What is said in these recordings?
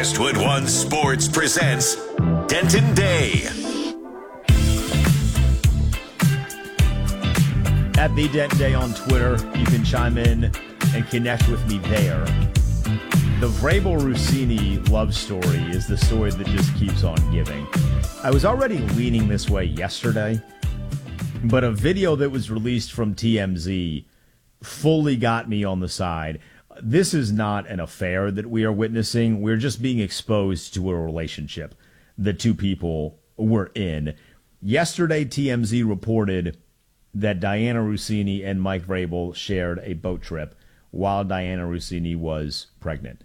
Westwood One Sports presents Denton Day. At the Denton Day on Twitter, you can chime in and connect with me there. The Vrabel Russini love story is the story that just keeps on giving. I was already leaning this way yesterday, but a video that was released from TMZ fully got me on the side. This is not an affair that we are witnessing. We're just being exposed to a relationship the two people were in. Yesterday, TMZ reported that Dianna Russini and Mike Vrabel shared a boat trip while Dianna Russini was pregnant.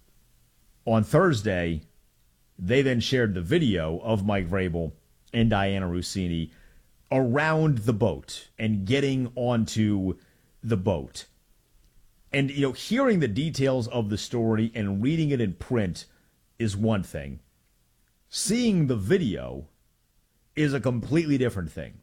On Thursday, they then shared the video of Mike Vrabel and Dianna Russini around the boat and getting onto the boat. And, hearing the details of the story and reading it in print is one thing. Seeing the video is a completely different thing.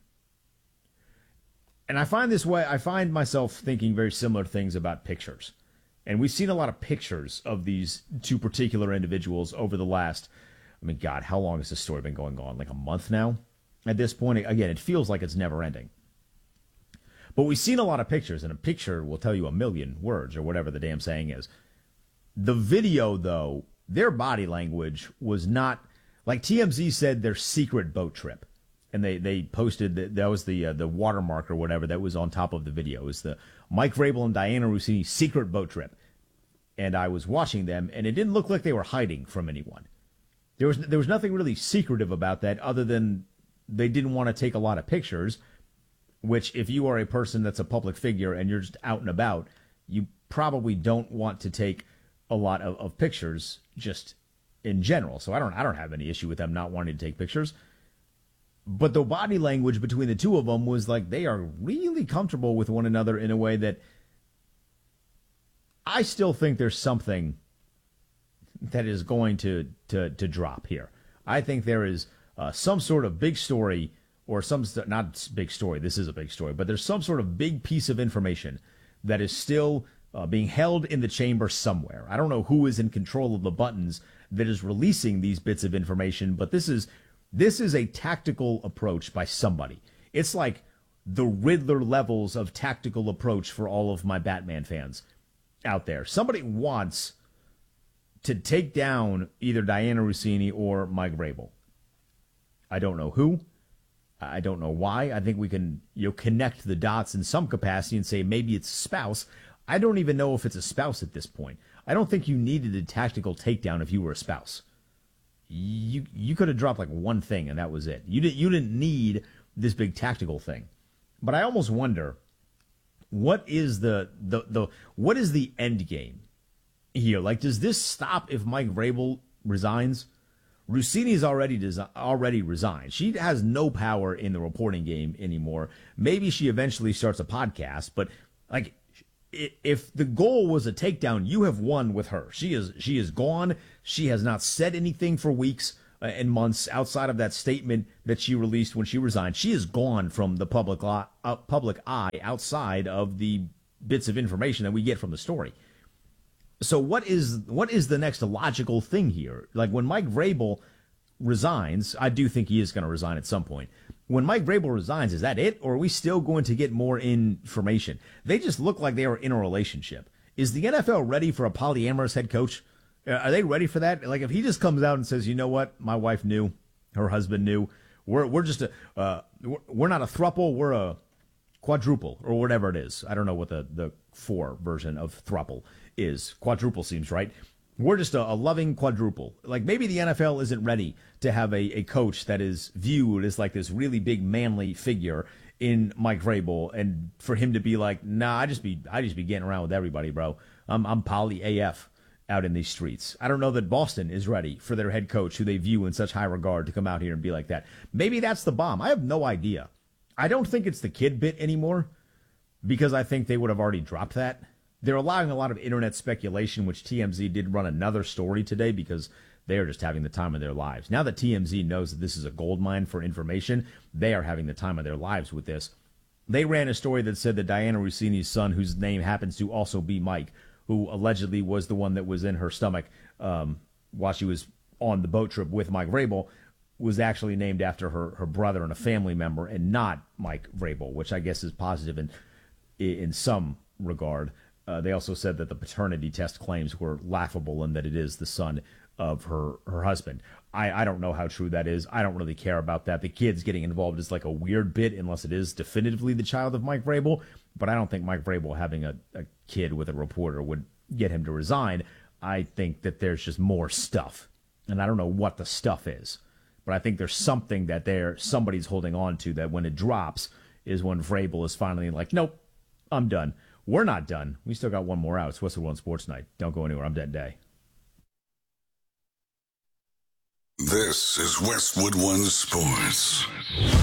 And I find myself thinking very similar things about pictures. And we've seen a lot of pictures of these two particular individuals over the last, God, how long has this story been going on? Like a month now? At this point, again, it feels like it's never ending. But we've seen a lot of pictures, and a picture will tell you a million words or whatever the damn saying is. The video, though, their body language was not, like TMZ said, their secret boat trip. And they posted that was the watermark or whatever that was on top of the video. It was the Mike Vrabel and Dianna Russini secret boat trip. And I was watching them, and it didn't look like they were hiding from anyone. There was nothing really secretive about that other than they didn't want to take a lot of pictures, which if you are a person that's a public figure and you're just out and about, you probably don't want to take a lot of pictures just in general. So I don't have any issue with them not wanting to take pictures. But the body language between the two of them was like they are really comfortable with one another in a way that I still think there's something that is going to drop here. I think there is some sort of big story or not big story, this is a big story, but there's some sort of big piece of information that is still being held in the chamber somewhere. I don't know who is in control of the buttons that is releasing these bits of information, but this is a tactical approach by somebody. It's like the Riddler levels of tactical approach for all of my Batman fans out there. Somebody wants to take down either Dianna Russini or Mike Vrabel. I don't know who. I don't know why. I think we can connect the dots in some capacity and say maybe it's a spouse. I don't even know if it's a spouse at this point. I don't think you needed a tactical takedown if you were a spouse. You could have dropped like one thing and that was it. You didn't need this big tactical thing. But I almost wonder what is the end game here? Like, does this stop if Mike Vrabel resigns? Russini's already resigned. She has no power in the reporting game anymore. Maybe she eventually starts a podcast, but like, if the goal was a takedown, you have won with her. She is gone. She has not said anything for weeks and months outside of that statement that she released when she resigned. She is gone from the public eye outside of the bits of information that we get from the story. So what is the next logical thing here? Like when Mike Vrabel resigns, I do think he is going to resign at some point. When Mike Vrabel resigns, is that it? Or are we still going to get more information? They just look like they are in a relationship. Is the NFL ready for a polyamorous head coach? Are they ready for that? Like if he just comes out and says, you know what, my wife knew, her husband knew, we're just we're not a throuple, we're a quadruple or whatever it is. I don't know what the 4 version of throuple is. Quadruple seems right. We're just a loving quadruple. Like maybe the NFL isn't ready to have a coach that is viewed as like this really big manly figure in Mike Vrabel, and for him to be like, nah, I just be getting around with everybody, bro. I'm poly AF out in these streets. I don't know that Boston is ready for their head coach, who they view in such high regard, to come out here and be like that. Maybe that's the bomb. I have no idea. I don't think it's the kid bit anymore, because I think they would have already dropped that. They're allowing a lot of internet speculation, which TMZ did run another story today because they are just having the time of their lives. Now that TMZ knows that this is a goldmine for information, they are having the time of their lives with this. They ran a story that said that Dianna Russini's son, whose name happens to also be Mike, who allegedly was the one that was in her stomach while she was on the boat trip with Mike Vrabel, was actually named after her brother and a family member, and not Mike Vrabel, which I guess is positive in some regard. They also said that the paternity test claims were laughable and that it is the son of her husband. I don't know how true that is. I don't really care about that. The kids getting involved is like a weird bit unless it is definitively the child of Mike Vrabel, but I don't think Mike Vrabel having a kid with a reporter would get him to resign. I think that there's just more stuff, and I don't know what the stuff is, but I think there's something that somebody's holding on to that when it drops is when Vrabel is finally like, nope, I'm done. We're not done. We still got one more out. It's Westwood One Sports Night. Don't go anywhere. I'm Denton Day. This is Westwood One Sports.